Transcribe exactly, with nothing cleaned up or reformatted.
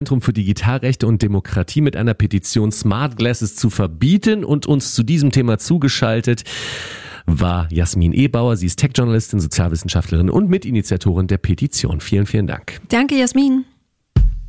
Zentrum für Digitalrechte und Demokratie mit einer Petition Smart Glasses zu verbieten, und uns zu diesem Thema zugeschaltet war Jasmin Ebauer. Sie ist Tech-Journalistin, Sozialwissenschaftlerin und Mitinitiatorin der Petition. Vielen, vielen Dank. Danke, Jasmin.